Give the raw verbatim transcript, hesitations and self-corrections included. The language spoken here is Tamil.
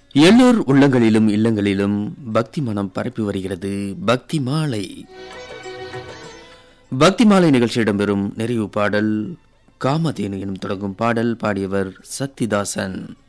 எல்லோர் உள்ளங்களிலும் இல்லங்களிலும் பக்தி மனம் பரப்பி வருகிறது பக்தி மாலை. பக்தி மாலை நிகழ்ச்சி இடம்பெறும் நிறைவு பாடல் காமதேனு எனும் தொடங்கும் பாடல். பாடியவர் சக்திதாசன்.